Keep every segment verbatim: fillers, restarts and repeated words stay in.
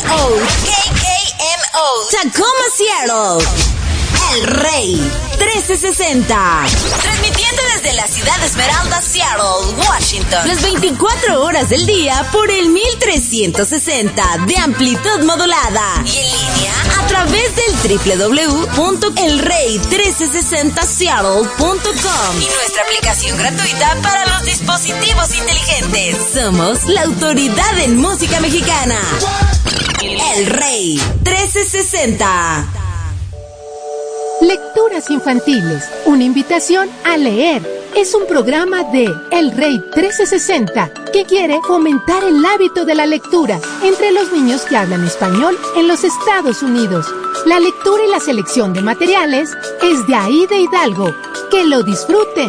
O. K K M O. Tacoma, Seattle. El Rey trece sesenta. Transmitiendo desde la ciudad de Esmeralda, Seattle, Washington. Las veinticuatro horas del día por el mil trescientos sesenta de amplitud modulada. Y en línea a través del doble u doble u doble u punto el rey trece sesenta seattle punto com. Y nuestra aplicación gratuita para los dispositivos inteligentes. Somos la autoridad en música mexicana. El Rey trece sesenta. Lecturas infantiles, una invitación a leer. Es un programa de El Rey trece sesenta que quiere fomentar el hábito de la lectura entre los niños que hablan español en los Estados Unidos. La lectura y la selección de materiales es de Aide Hidalgo. ¡Que lo disfruten!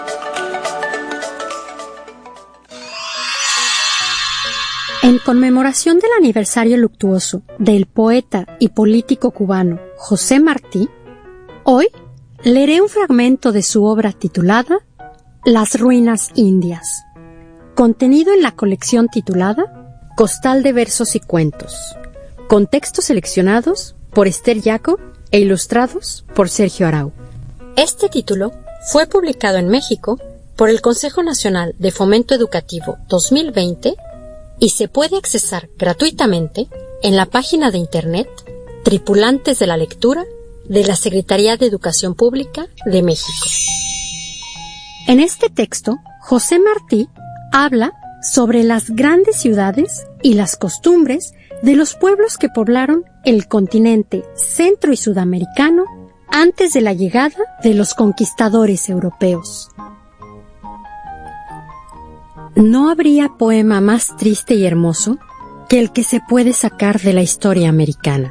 En conmemoración del aniversario luctuoso del poeta y político cubano José Martí, hoy leeré un fragmento de su obra titulada Las ruinas indias, contenido en la colección titulada Costal de versos y cuentos, con textos seleccionados por Esther Yaco e ilustrados por Sergio Arau. Este título fue publicado en México por el Consejo Nacional de Fomento Educativo dos mil veinte y se puede accesar gratuitamente en la página de internet Tripulantes de la Lectura de la Secretaría de Educación Pública de México. En este texto, José Martí habla sobre las grandes ciudades y las costumbres de los pueblos que poblaron el continente centro y sudamericano antes de la llegada de los conquistadores europeos. No habría poema más triste y hermoso que el que se puede sacar de la historia americana.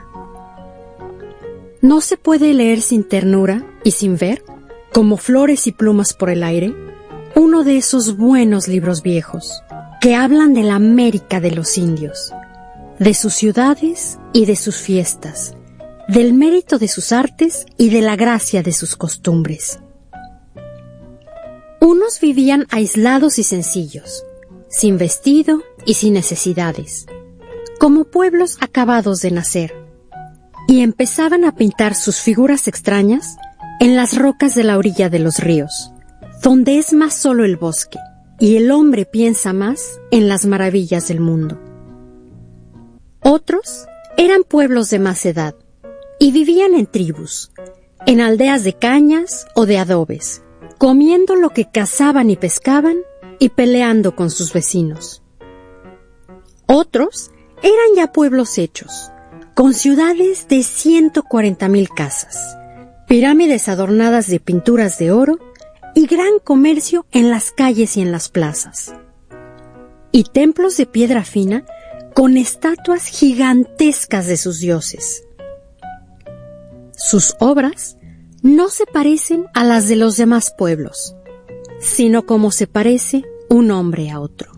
No se puede leer sin ternura y sin ver, como flores y plumas por el aire, uno de esos buenos libros viejos que hablan de la América de los indios, de sus ciudades y de sus fiestas, del mérito de sus artes y de la gracia de sus costumbres. Unos vivían aislados y sencillos, sin vestido y sin necesidades, como pueblos acabados de nacer, y empezaban a pintar sus figuras extrañas en las rocas de la orilla de los ríos, donde es más solo el bosque, y el hombre piensa más en las maravillas del mundo. Otros eran pueblos de más edad, y vivían en tribus, en aldeas de cañas o de adobes, comiendo lo que cazaban y pescaban y peleando con sus vecinos. Otros eran ya pueblos hechos, con ciudades de ciento cuarenta mil casas, pirámides adornadas de pinturas de oro y gran comercio en las calles y en las plazas, y templos de piedra fina con estatuas gigantescas de sus dioses. Sus obras no se parecen a las de los demás pueblos, sino como se parece un hombre a otro.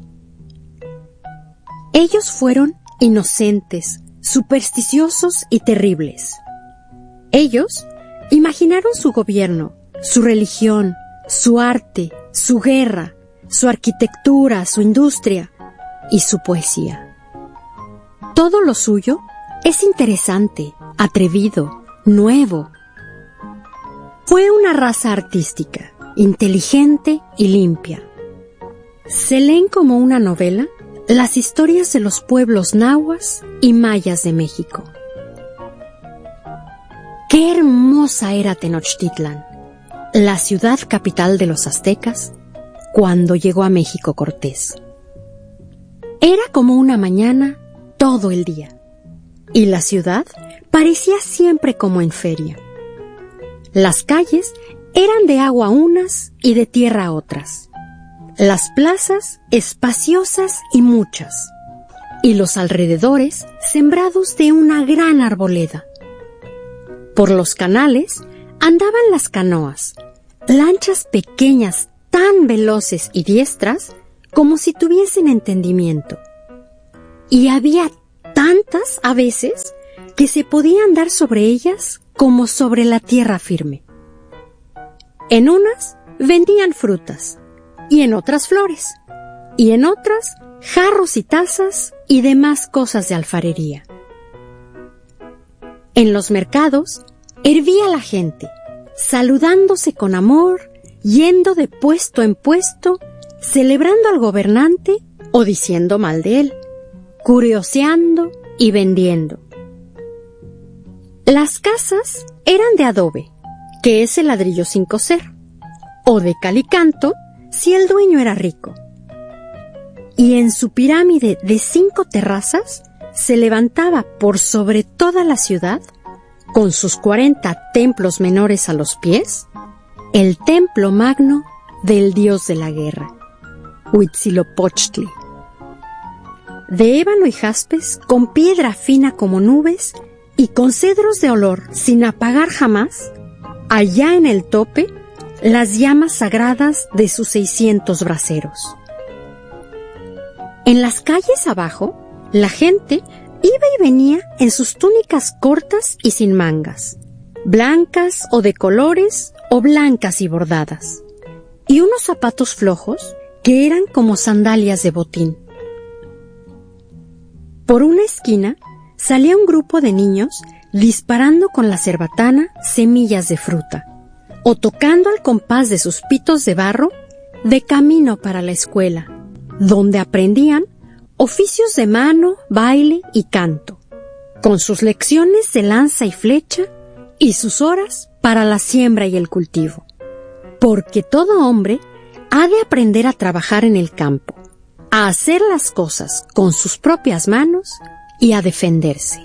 Ellos fueron inocentes, supersticiosos y terribles. Ellos imaginaron su gobierno, su religión, su arte, su guerra, su arquitectura, su industria y su poesía. Todo lo suyo es interesante, atrevido, nuevo. Fue una raza artística, inteligente y limpia. Se leen como una novela las historias de los pueblos nahuas y mayas de México. ¡Qué hermosa era Tenochtitlan, la ciudad capital de los aztecas, cuando llegó a México Cortés! Era como una mañana todo el día, y la ciudad parecía siempre como en feria. Las calles eran de agua unas y de tierra otras. Las plazas espaciosas y muchas, y los alrededores sembrados de una gran arboleda. Por los canales andaban las canoas, lanchas pequeñas tan veloces y diestras como si tuviesen entendimiento. Y había tantas a veces que se podía andar sobre ellas como sobre la tierra firme. En unas vendían frutas, y en otras flores, y en otras jarros y tazas y demás cosas de alfarería. En los mercados hervía la gente, saludándose con amor, yendo de puesto en puesto, celebrando al gobernante o diciendo mal de él, curioseando y vendiendo. Las casas eran de adobe, que es el ladrillo sin cocer, o de cal y canto, si el dueño era rico. Y en su pirámide de cinco terrazas se levantaba por sobre toda la ciudad, con sus cuarenta templos menores a los pies, el templo magno del dios de la guerra, Huitzilopochtli. De ébano y jaspes, con piedra fina como nubes y con cedros de olor sin apagar jamás, allá en el tope, las llamas sagradas de sus seiscientos braseros. En las calles abajo, la gente iba y venía en sus túnicas cortas y sin mangas, blancas o de colores o blancas y bordadas, y unos zapatos flojos que eran como sandalias de botín. Por una esquina salía un grupo de niños disparando con la cerbatana semillas de fruta, o tocando al compás de sus pitos de barro de camino para la escuela, donde aprendían oficios de mano, baile y canto, con sus lecciones de lanza y flecha y sus horas para la siembra y el cultivo. Porque todo hombre ha de aprender a trabajar en el campo, a hacer las cosas con sus propias manos y a defenderse.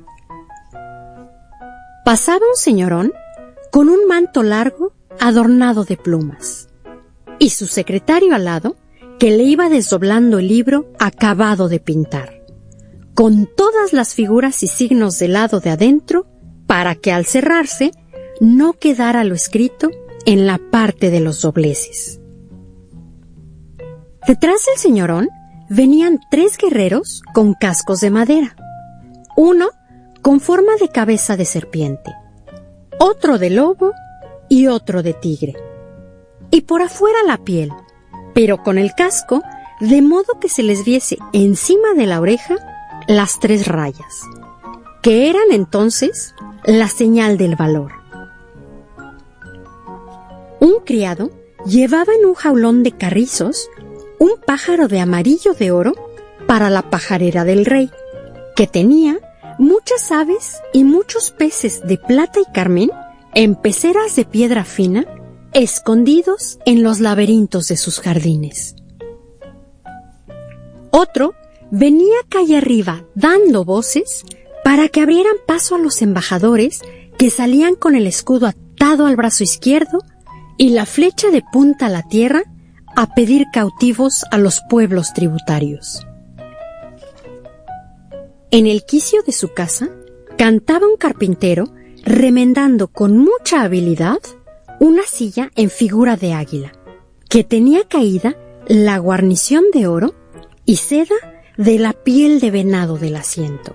Pasaba un señorón con un manto largo adornado de plumas, y su secretario al lado, que le iba desdoblando el libro acabado de pintar, con todas las figuras y signos del lado de adentro, para que al cerrarse no quedara lo escrito en la parte de los dobleces. Detrás del señorón venían tres guerreros con cascos de madera, uno con forma de cabeza de serpiente, otro de lobo y otro de tigre, y por afuera la piel, pero con el casco, de modo que se les viese encima de la oreja las tres rayas, que eran entonces la señal del valor. Un criado llevaba en un jaulón de carrizos un pájaro de amarillo de oro para la pajarera del rey, que tenía muchas aves y muchos peces de plata y carmín en peceras de piedra fina, escondidos en los laberintos de sus jardines. Otro venía calle arriba dando voces para que abrieran paso a los embajadores que salían con el escudo atado al brazo izquierdo y la flecha de punta a la tierra a pedir cautivos a los pueblos tributarios. En el quicio de su casa cantaba un carpintero remendando con mucha habilidad una silla en figura de águila, que tenía caída la guarnición de oro y seda de la piel de venado del asiento.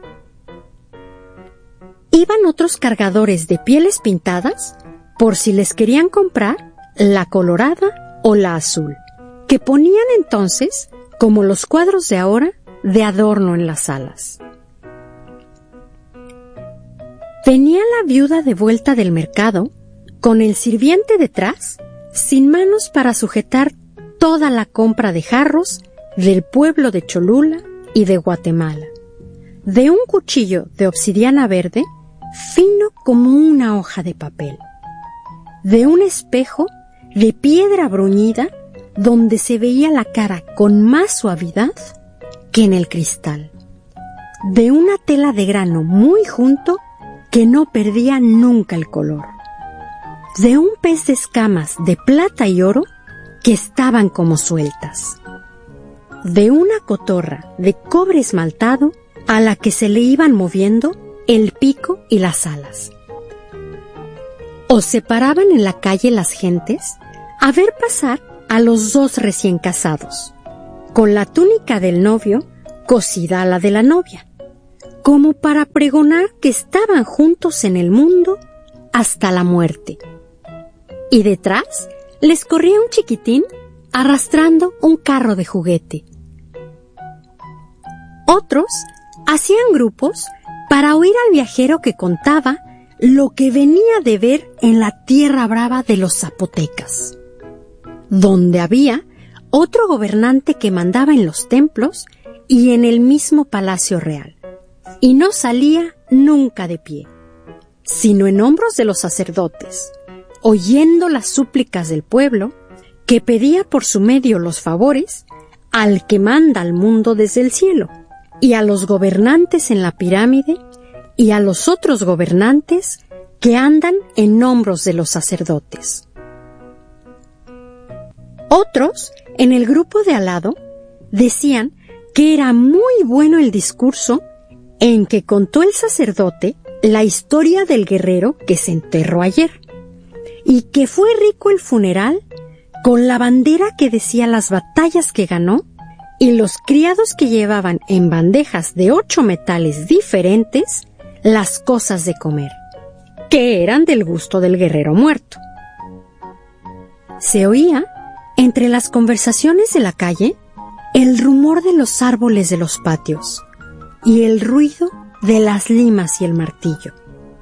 Iban otros cargadores de pieles pintadas por si les querían comprar la colorada o la azul, que ponían entonces, como los cuadros de ahora, de adorno en las salas. Venía la viuda de vuelta del mercado, con el sirviente detrás, sin manos para sujetar toda la compra de jarros del pueblo de Cholula y de Guatemala, de un cuchillo de obsidiana verde, fino como una hoja de papel, de un espejo de piedra bruñida donde se veía la cara con más suavidad que en el cristal, de una tela de grano muy junto que no perdía nunca el color, de un pez de escamas de plata y oro que estaban como sueltas, de una cotorra de cobre esmaltado a la que se le iban moviendo el pico y las alas. O se paraban en la calle las gentes a ver pasar a los dos recién casados, con la túnica del novio cosida a la de la novia, como para pregonar que estaban juntos en el mundo hasta la muerte. Y detrás les corría un chiquitín arrastrando un carro de juguete. Otros hacían grupos para para oír al viajero que contaba lo que venía de ver en la tierra brava de los zapotecas, donde había otro gobernante que mandaba en los templos y en el mismo palacio real, y no salía nunca de pie, sino en hombros de los sacerdotes, oyendo las súplicas del pueblo, que pedía por su medio los favores al que manda al mundo desde el cielo, y a los gobernantes en la pirámide, y a los otros gobernantes que andan en hombros de los sacerdotes. Otros, en el grupo de al lado, decían que era muy bueno el discurso en que contó el sacerdote la historia del guerrero que se enterró ayer, y que fue rico el funeral con la bandera que decía las batallas que ganó y los criados que llevaban en bandejas de ocho metales diferentes las cosas de comer, que eran del gusto del guerrero muerto. Se oía, entre las conversaciones de la calle, el rumor de los árboles de los patios y el ruido de las limas y el martillo.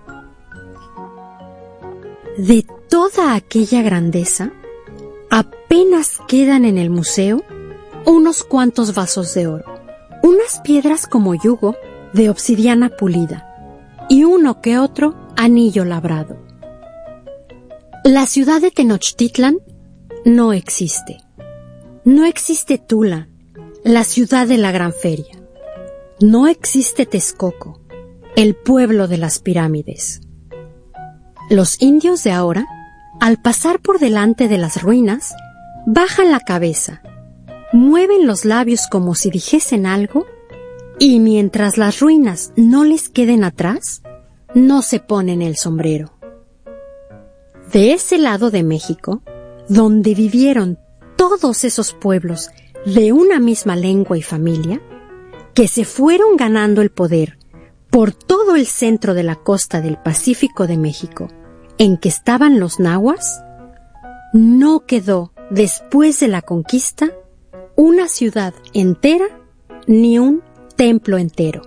De toda aquella grandeza, apenas quedan en el museo unos cuantos vasos de oro, unas piedras como yugo de obsidiana pulida y uno que otro anillo labrado. La ciudad de Tenochtitlan no existe. No existe Tula, la ciudad de la gran feria. No existe Texcoco, el pueblo de las pirámides. Los indios de ahora, al pasar por delante de las ruinas, bajan la cabeza, mueven los labios como si dijesen algo, y mientras las ruinas no les queden atrás, no se ponen el sombrero. De ese lado de México, donde vivieron todos esos pueblos de una misma lengua y familia, que se fueron ganando el poder por todo el centro de la costa del Pacífico de México, en que estaban los nahuas, no quedó, después de la conquista, una ciudad entera ni un templo entero.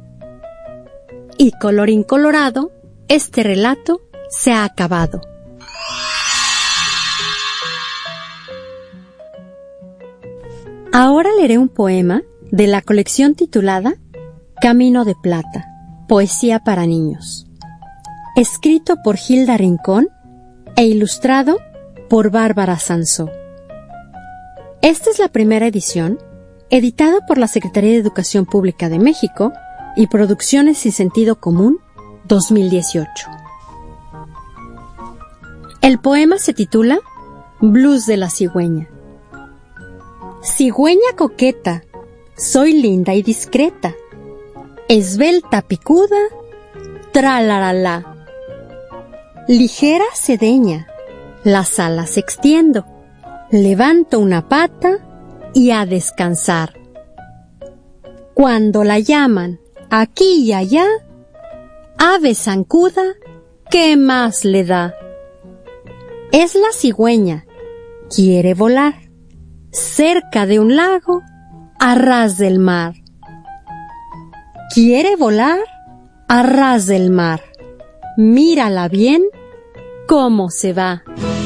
Y colorín colorado, este relato se ha acabado. Ahora leeré un poema de la colección titulada Camino de Plata, poesía para niños, escrito por Hilda Rincón e ilustrado por Bárbara Sansó. Esta es la primera edición, editada por la Secretaría de Educación Pública de México y Producciones y Sentido Común dos mil dieciocho. El poema se titula Blues de la cigüeña. Cigüeña coqueta, soy linda y discreta, esbelta picuda, tralaralá. Ligera sedeña, las alas extiendo, levanto una pata y a descansar. Cuando la llaman aquí y allá, ave zancuda, ¿qué más le da? Es la cigüeña, quiere volar, cerca de un lago, a ras del mar. Quiere volar a ras del mar. Mírala bien cómo se va.